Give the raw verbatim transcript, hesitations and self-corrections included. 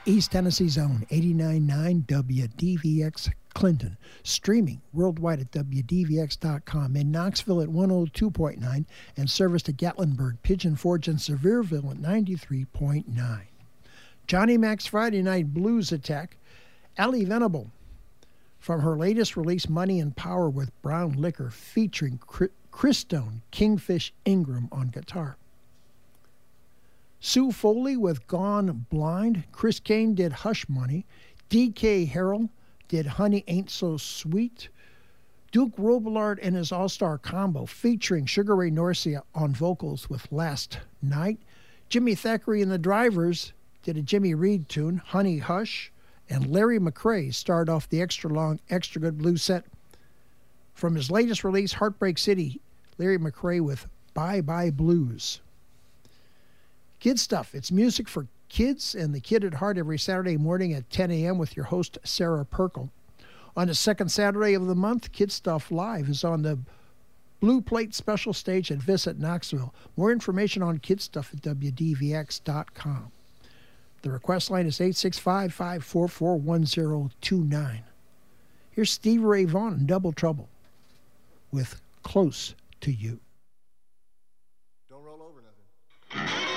East Tennessee's own eighty-nine point nine W D V X Clinton, streaming worldwide at W D V X dot com, in Knoxville at one oh two point nine, and service to Gatlinburg, Pigeon Forge, and Sevierville at ninety-three point nine. Johnny Mac's Friday Night Blues Attack, Allie Venable, from her latest release, Money and Power with Brown Liquor, featuring Chris Stone, Kingfish Ingram on guitar. Sue Foley with Gone Blind. Chris Kane did Hush Money. D K Harrell did Honey Ain't So Sweet. Duke Robillard and his all-star combo, featuring Sugar Ray Norcia on vocals with Last Night. Jimmy Thackeray and the Drivers did a Jimmy Reed tune, Honey Hush. And Larry McCray starred off the extra long, extra good blues set. From his latest release, Heartbreak City, Larry McCray with Bye Bye Blues. Kid Stuff, it's music for kids and the kid at heart, every Saturday morning at ten a.m. with your host, Sarah Perkle. On the second Saturday of the month, Kid Stuff Live is on the Blue Plate Special Stage at Visit Knoxville. More information on Kid Stuff at W D V X dot com. The request line is eight six five, five four four, one zero two nine. Here's Stevie Ray Vaughan and Double Trouble with Close to You.